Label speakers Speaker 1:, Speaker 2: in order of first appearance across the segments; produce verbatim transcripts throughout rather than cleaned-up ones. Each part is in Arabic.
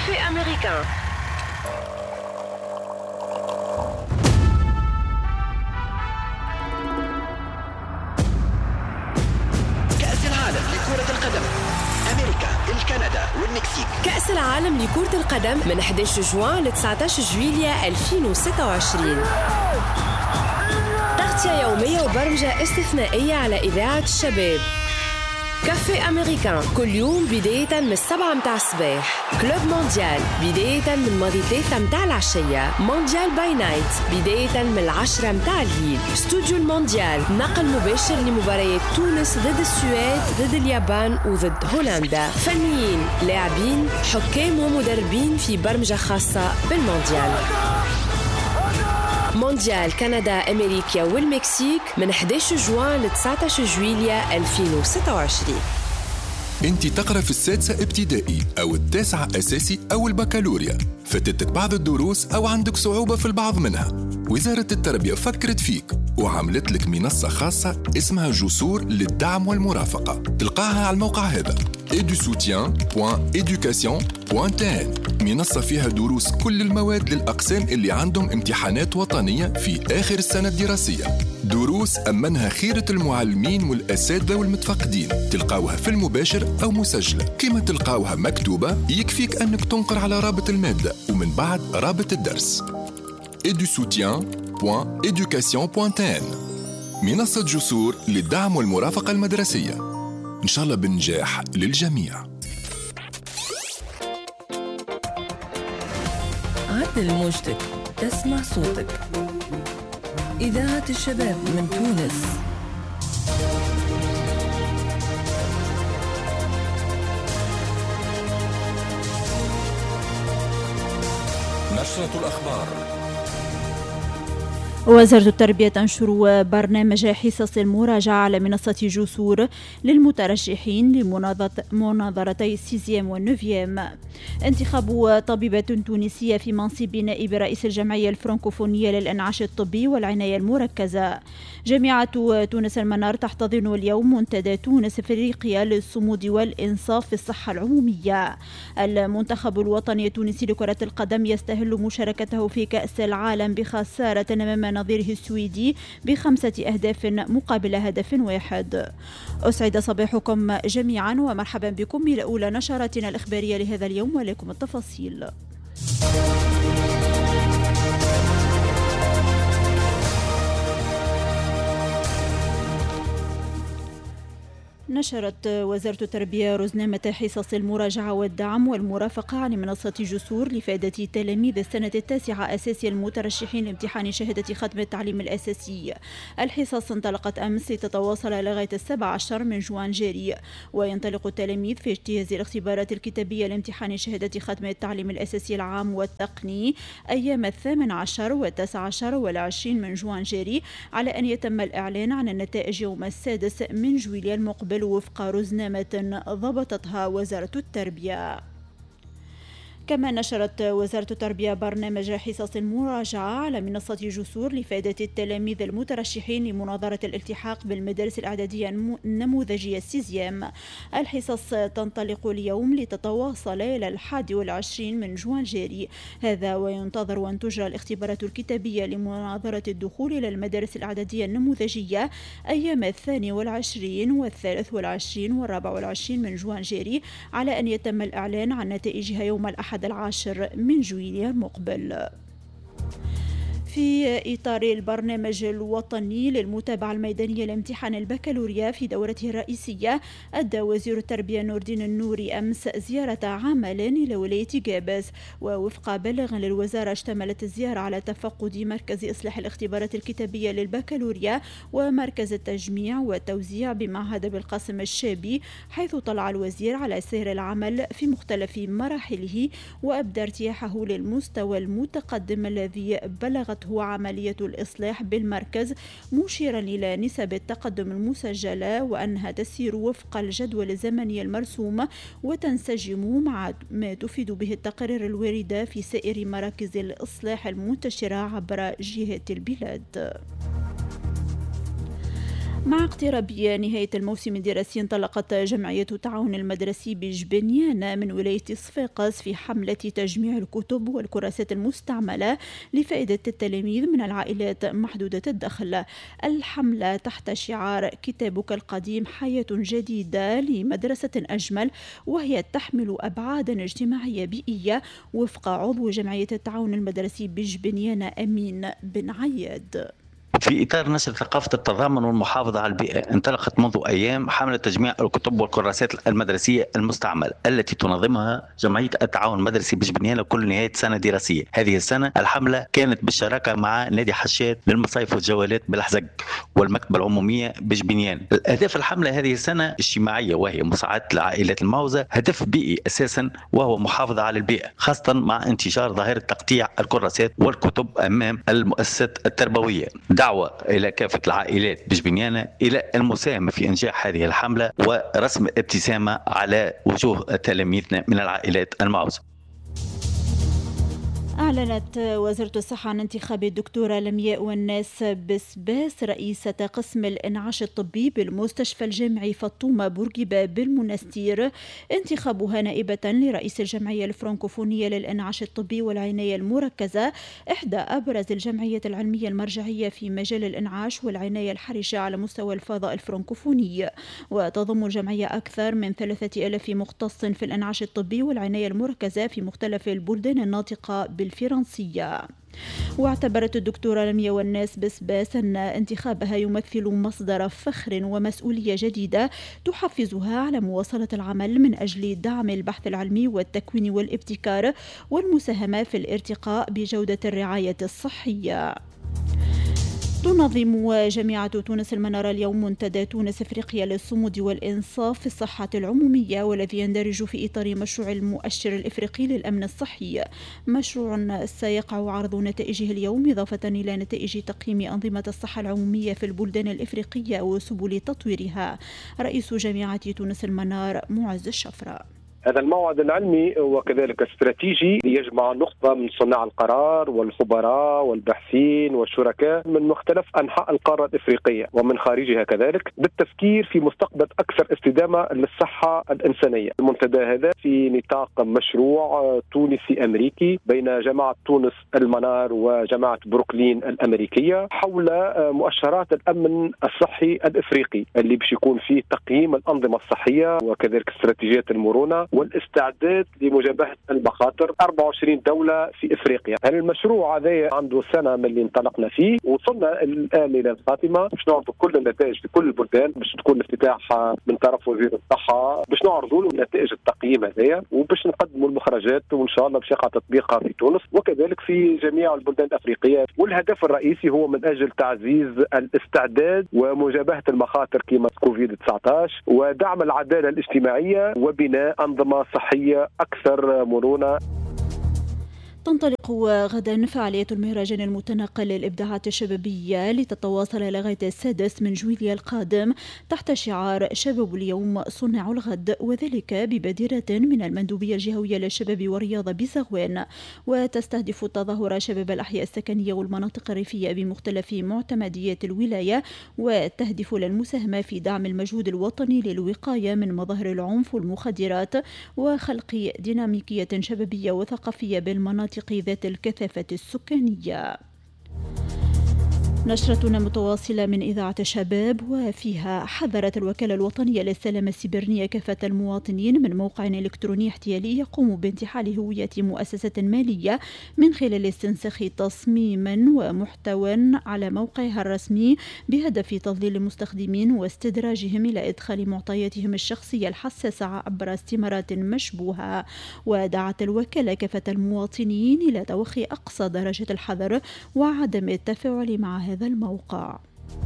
Speaker 1: كافي أمريكان.
Speaker 2: كأس العالم لكرة القدم، أمريكا، الكندا والمكسيك.
Speaker 1: كأس العالم لكرة القدم من أحد عشر جوان ل تسعة عشر جويلية ألفين وستة وعشرين. تغطية يومية وبرمجة استثنائية على إذاعة الشباب. كافي أمريكان كل يوم بداية من السبعة متاع الصباح. كلوب مونديال بداية من ماضي ثلاثة متاع العشية. مونديال باي نايت بداية من العشرة متاع الليل. استوديو المونديال نقل مباشر لمباريات تونس ضد السويد، ضد اليابان وضد هولندا. فنيين، لاعبين، حكام ومدربين في برمجة خاصة بالمونديال. مونديال كندا، أمريكا والمكسيك من أحد عشر جوان ل تسعة عشر جويلية ألفين وستة وعشرين.
Speaker 3: انت تقرأ في السادسة ابتدائي أو التاسعة أساسي أو البكالوريا، فاتتك بعض الدروس أو عندك صعوبة في البعض منها. وزارة التربية فكرت فيك وعملت لك منصة خاصة اسمها جسور للدعم والمرافقة. تلقاها على الموقع هذا ايدو سوتيان دوت إيدوكاسيون دوت تي إن. منصة فيها دروس كل المواد للأقسام اللي عندهم امتحانات وطنية في آخر السنة الدراسية. دروس أمنها خيرة المعلمين والأساتذة والمتفقدين. تلقاوها في المباشر أو مسجلة. كما تلقاوها مكتوبة يكفيك أنك تنقر على رابط المادة ومن بعد رابط الدرس ايدو سوتيان دوت إيدوكاسيون دوت تي إن. منصة جسور للدعم والمرافقة المدرسية، إن شاء الله بنجاح للجميع.
Speaker 4: عدل موجتك، تسمع صوتك. إذاعة الشباب من تونس.
Speaker 3: نشرة الأخبار.
Speaker 5: وزارة التربية تنشر برنامج حصص المراجعة على منصة جسور للمترشحين لمناظرتي السيزيام والنوفيام. انتخاب طبيبة تونسية في منصب نائب رئيس الجمعية الفرنكوفونية للإنعاش الطبي والعناية المركزة. جامعة تونس المنار تحتضن اليوم منتدى تونس افريقيا للصمود والإنصاف في الصحة العمومية. المنتخب الوطني التونسي لكرة القدم يستهل مشاركته في كأس العالم بخسارة أمام نظيره السويدي بخمسة أهداف مقابل هدف واحد. أسعد صباحكم جميعا ومرحبا بكم إلى أولى نشراتنا الإخبارية لهذا اليوم ولكم التفاصيل. نشرت وزارة التربية رزنامة حصص المراجعة والدعم والمرافقة عن منصة جسور لفائدة تلاميذ السنة التاسعة أساسي المترشحين لامتحان شهادة ختم التعليم الأساسي. الحصص انطلقت أمس لتتواصل لغاية السابع عشر من جوان جاري، وينطلق التلاميذ في اجتياز الاختبارات الكتابية لامتحان شهادة ختم التعليم الأساسي العام والتقني أيام الثامن عشر والتاسع عشر والعشرين من جوان جاري، على أن يتم الإعلان عن النتائج يوم السادس من جويلية المقبل وفق رزنامة ضبطتها وزارة التربية. كما نشرت وزارة التربية برنامج حصص المراجعة على منصة جسور لفائدة التلاميذ المترشحين لمناظرة الالتحاق بالمدارس الإعدادية النموذجية السيزيام. الحصص تنطلق اليوم لتتواصل إلى الحادي والعشرين من جوان جاري هذا، وينتظر أن تجرى الاختبارات الكتابية لمناظرة الدخول إلى المدارس الإعدادية النموذجية أيام الثاني والعشرين والثالث والعشرين والرابع والعشرين من جوان جاري، على أن يتم الإعلان عن نتائجها يوم الأحد العاشر من جويلية المقبل. في إطار البرنامج الوطني للمتابعة الميدانية لامتحان البكالوريا في دورته الرئيسية، أدى وزير التربية نور الدين النوري أمس زيارة عمل إلى ولاية جابس. ووفق بلاغ للوزارة اشتملت الزيارة على تفقد مركز إصلاح الاختبارات الكتابية للبكالوريا ومركز التجميع والتوزيع بمعهد بالقاسم الشابي، حيث طلع الوزير على سير العمل في مختلف مراحله وأبدى ارتياحه للمستوى المتقدم الذي بلغت هو عملية الإصلاح بالمركز، مشيرا إلى نسب التقدم المسجلة وأنها تسير وفق الجدول الزمني المرسوم وتنسجم مع ما تفيد به التقارير الواردة في سائر مراكز الإصلاح المنتشرة عبر جهات البلاد. مع اقتراب نهاية الموسم الدراسي انطلقت جمعية التعاون المدرسي بجبنيانة من ولاية صفاقس في حملة تجميع الكتب والكراسات المستعملة لفائدة التلاميذ من العائلات محدودة الدخل. الحملة تحت شعار كتابك القديم حياة جديدة لمدرسة أجمل، وهي تحمل أبعادا اجتماعية بيئية وفق عضو جمعية التعاون المدرسي بجبنيانة أمين بن عياد.
Speaker 6: في إطار نشر ثقافة التضامن والمحافظة على البيئة، انطلقت منذ أيام حملة تجميع الكتب والكراسات المدرسية المستعملة التي تنظمها جمعية التعاون المدرسي بجبنيانة كل نهاية سنة دراسية. هذه السنة الحملة كانت بالشراكة مع نادي حشاد للمصايف والجولات بالحزق والمكتبة العمومية بجبنيانة. الأهداف الحملة هذه السنة اجتماعية، وهي مساعدة العائلات المعوزة، هدف بيئي أساسا وهو محافظة على البيئة، خاصة مع انتشار ظاهرة تقطيع الكراسات والكتب أمام المؤسسات التربوية. دعوة إلى كافة العائلات بجبنيانة إلى المساهمة في إنجاح هذه الحملة ورسم ابتسامة على وجوه تلاميذنا من العائلات المعوزة.
Speaker 5: أعلنت وزارة الصحة عن انتخاب الدكتورة لمياء والناس بسباس رئيسة قسم الإنعاش الطبي بالمستشفى الجامعي فطومة بورقيبة بالمنستير، انتخابها نائبة لرئيس الجمعية الفرنكوفونية للإنعاش الطبي والعناية المركزة، إحدى أبرز الجمعيات العلمية المرجعية في مجال الإنعاش والعناية الحرجة على مستوى الفضاء الفرنكوفوني. وتضم الجمعية أكثر من ثلاثة آلاف مختص في الإنعاش الطبي والعناية المركزة في مختلف البلدان الناطقة بالفرنسية. واعتبرت الدكتورة لمياء والناس بسباس أن انتخابها يمثل مصدر فخر ومسؤولية جديدة تحفزها على مواصلة العمل من أجل دعم البحث العلمي والتكوين والابتكار والمساهمة في الارتقاء بجودة الرعاية الصحية. تنظم جامعة تونس المنارة اليوم منتدى تونس افريقيا للصمود والإنصاف في الصحة العمومية، والذي يندرج في إطار مشروع المؤشر الإفريقي للأمن الصحي، مشروع سيقع عرض نتائجه اليوم إضافة إلى نتائج تقييم أنظمة الصحة العمومية في البلدان الإفريقية وسبل تطويرها. رئيس جامعة تونس المنار معز الشفرة:
Speaker 7: هذا الموعد العلمي وكذلك استراتيجي يجمع نخبة من صناع القرار والخبراء والباحثين والشركاء من مختلف أنحاء القارة الإفريقية ومن خارجها كذلك، بالتفكير في مستقبل أكثر استدامة للصحة الإنسانية. المنتدى هذا في نطاق مشروع تونسي أمريكي بين جامعة تونس المنار وجامعة بروكلين الأمريكية حول مؤشرات الأمن الصحي الإفريقي، اللي باش يكون فيه تقييم الأنظمة الصحية وكذلك استراتيجيات المرونة والاستعداد لمجابهة المخاطر. أربعة وعشرين دولة في إفريقيا. هذا المشروع هذا عنده سنة من اللي انطلقنا فيه، وصلنا الآن إلى الخاتمة باش نعرضوا كل النتائج في كل البلدان، باش تكون افتتاح من طرف وزير الصحة، باش نعرضوا له نتائج التقييم هذايا، وباش نقدموا المخرجات، وإن شاء الله باش يقع تطبيقها في تونس وكذلك في جميع البلدان الأفريقية. والهدف الرئيسي هو من أجل تعزيز الاستعداد ومجابهة المخاطر كما كوفيد تسعة عشر ودعم العدالة الاجتماعية وبناء أنظمة صحية أكثر مرونة.
Speaker 5: تنطلق غدا فعالية المهرجان المتنقل للإبداعات الشبابية لتتواصل لغاية السادس من جويلية القادم تحت شعار شباب اليوم صناع الغد، وذلك ببادرة من المندوبية الجهوية للشباب والرياضة بزغوان. وتستهدف التظاهرة شباب الأحياء السكنية والمناطق الريفية بمختلف معتمديات الولاية، وتهدف للمساهمة في دعم المجهود الوطني للوقاية من مظاهر العنف والمخدرات وخلق ديناميكية شبابية وثقافية بالمناطق ذات الكثافة السكانية. نشرتنا متواصلة من إذاعة الشباب، وفيها حذرت الوكالة الوطنية للسلامة السيبرانية كافة المواطنين من موقع إلكتروني احتيالي يقوم بانتحال هوية مؤسسة مالية من خلال استنساخ تصميم ومحتوى على موقعها الرسمي بهدف تضليل المستخدمين واستدراجهم إلى إدخال معطياتهم الشخصية الحساسة عبر استمارات مشبوهة. ودعت الوكالة كافة المواطنين إلى توخي أقصى درجة الحذر وعدم التفاعل مع هذا الموقع.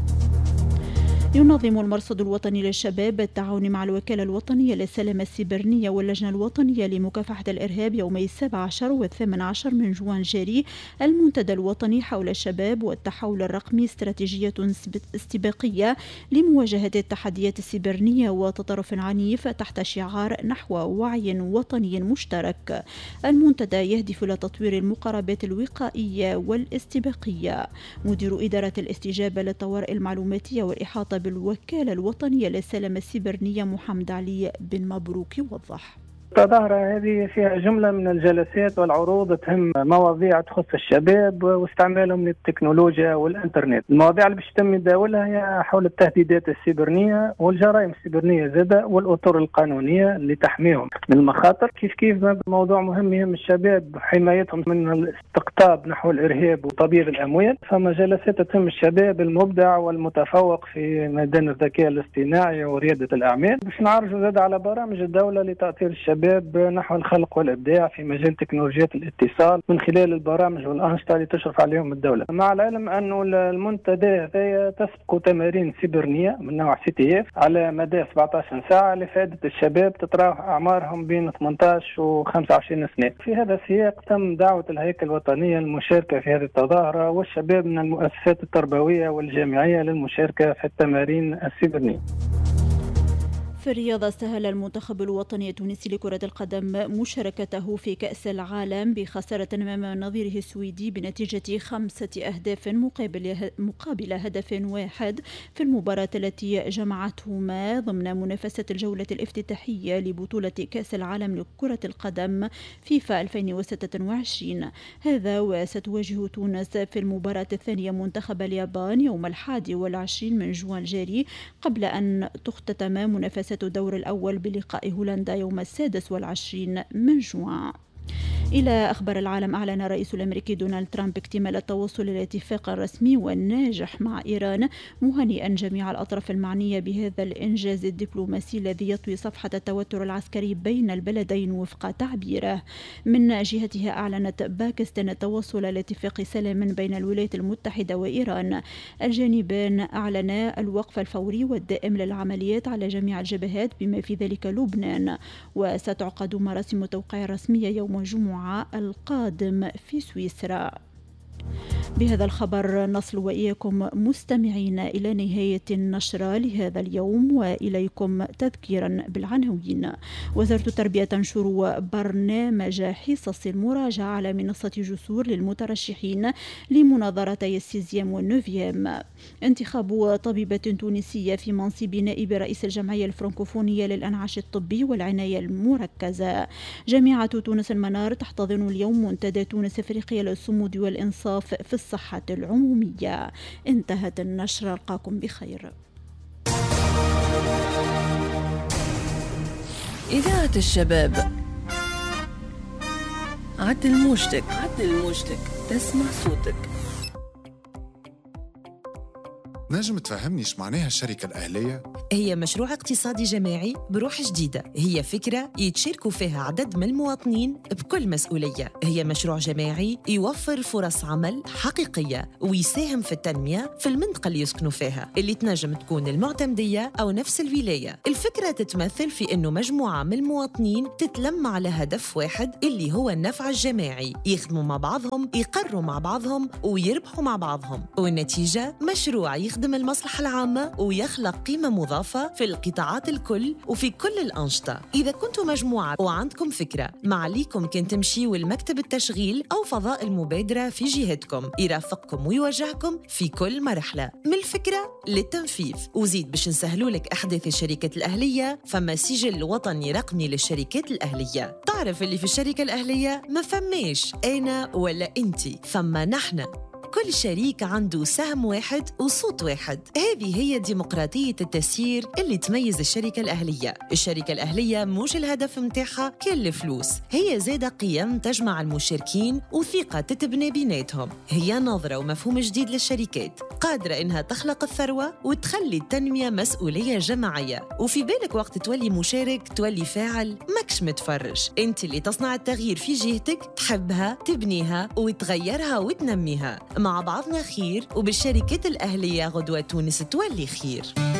Speaker 5: ينظم المرصد الوطني للشباب بالتعاون مع الوكالة الوطنية للسلامة السيبرانية واللجنة الوطنية لمكافحة الإرهاب يومي السابع عشر والثامن عشر من جوان جاري المنتدى الوطني حول الشباب والتحول الرقمي، استراتيجية استباقية لمواجهة التحديات السيبرانية وتطرف عنيف تحت شعار نحو وعي وطني مشترك. المنتدى يهدف إلى تطوير المقاربات الوقائية والاستباقية. مدير إدارة الاستجابة للطوارئ المعلوماتية والإحاطة نائب الوكالة الوطنية للسلامة السيبرانية محمد علي بن مبروك وضح.
Speaker 8: التظاهرة هذه فيها جملة من الجلسات والعروض تهم مواضيع تخص الشباب واستعمالهم للتكنولوجيا والإنترنت. المواضيع اللي باش تم يداولها هي حول التهديدات السيبرانية والجرائم السيبرانية زادة والأطر القانونية اللي تحميهم من المخاطر. كيف كيف موضوع مهم يهم الشباب حمايتهم من الاستقطاب نحو الإرهاب وتبييض الأموال. فما جلسات تهم الشباب المبدع والمتفوق في ميدان الذكاء الاصطناعي وريادة الأعمال باش نعرجوا زاد على برامج الدولة لتأطير الشباب نحو الخلق والإبداع في مجال تكنولوجيات الاتصال من خلال البرامج والأنشطة اللي تشرف عليهم الدولة. مع العلم أنه المنتدى هذا تسبق تمارين سيبرانية من نوع سي تي اف على مدى سبعة عشر ساعة لفائدة الشباب تتراوح أعمارهم بين ثمانية عشر و خمسة وعشرين سنة. في هذا السياق تم دعوة الهيكل الوطنية للمشاركة في هذه التظاهرة والشباب من المؤسسات التربوية والجامعية للمشاركة في التمارين السيبرانية.
Speaker 5: في الرياضة استهل المنتخب الوطني التونسي لكرة القدم مشاركته في كأس العالم بخسارة أمام نظيره السويدي بنتيجة خمسة أهداف مقابل مقابل هدف واحد في المباراة التي جمعتهما ضمن منافسة الجولة الافتتاحية لبطولة كأس العالم لكرة القدم فيفا ألفين وستة وعشرين. هذا وستواجه تونس في المباراة الثانية منتخب اليابان يوم الحادي والعشرين من جوان الجاري قبل أن تختتم منافسة الدور الأول بلقاء هولندا يوم السادس والعشرين من جوان. إلى أخبار العالم. أعلن الرئيس الأمريكي دونالد ترامب اكتمال التوصل للاتفاق الرسمي والناجح مع إيران مهنئا جميع الأطراف المعنية بهذا الإنجاز الدبلوماسي الذي يطوي صفحة التوتر العسكري بين البلدين وفق تعبيره. من جهتها أعلنت باكستان التوصل لاتفاق سلام بين الولايات المتحدة وإيران. الجانبان أعلنا الوقف الفوري والدائم للعمليات على جميع الجبهات بما في ذلك لبنان. وستعقد مراسم التوقيع الرسمية يوم الجمعة القادم في سويسرا. بهذا الخبر نصل وإياكم مستمعين إلى نهاية النشرة لهذا اليوم، وإليكم تذكيرا بالعناوين. وزارة التربية تنشر برنامج حصص المراجعة على منصة جسور للمترشحين لمناظرتي السيزيام والنوفيام. انتخاب طبيبة تونسية في منصب نائب رئيس الجمعية الفرنكوفونية للأنعاش الطبي والعناية المركزة. جامعة تونس المنار تحتضن اليوم منتدى تونس أفريقيا للصمود والإنصاف في الصحة العمومية. انتهت النشرة، ألقاكم بخير.
Speaker 4: إذاعة الشباب عدل موجتك عدل موجتك تسمع صوتك.
Speaker 9: نجم تفهمني ايش معناها الشركة الأهلية؟
Speaker 10: هي مشروع اقتصادي جماعي بروح جديدة. هي فكرة يتشاركوا فيها عدد من المواطنين بكل مسؤولية. هي مشروع جماعي يوفر فرص عمل حقيقية ويساهم في التنمية في المنطقة اللي يسكنوا فيها، اللي تنجم تكون المعتمدية أو نفس الولاية. الفكرة تتمثل في أنه مجموعة من المواطنين تتلم على هدف واحد اللي هو النفع الجماعي، يخدموا مع بعضهم، يقروا مع بعضهم ويربحوا مع بعضهم، والنتيجة مشروع يخدم يخدم المصلحة العامة ويخلق قيمة مضافة في القطاعات الكل وفي كل الأنشطة. إذا كنتوا مجموعة وعندكم فكرة، ما عليكم كان تمشيوا المكتب التشغيل أو فضاء المبادرة في جهتكم، يرافقكم ويوجهكم في كل مرحلة من الفكرة للتنفيذ. وزيد باش نسهلوا لك أحداث الشركات الأهلية، فما سجل وطني رقمي للشركات الأهلية. تعرف اللي في الشركة الأهلية ما فماش أنا ولا أنتي، فما نحن. كل شريك عنده سهم واحد وصوت واحد. هذه هي ديمقراطية التسيير اللي تميز الشركة الأهلية. الشركة الأهلية مش الهدف متاعها كل الفلوس، هي زادة قيم تجمع المشاركين وثقة تتبني بيناتهم. هي نظرة ومفهوم جديد للشركات قادرة إنها تخلق الثروة وتخلي التنمية مسؤولية جماعية. وفي بالك وقت تولي مشارك تولي فاعل، ماكش متفرج. انت اللي تصنع التغيير في جهتك، تحبها تبنيها وتغيرها وتنميها. مع بعضنا خير، وبالشركات الأهلية غدوة تونس تولي خير.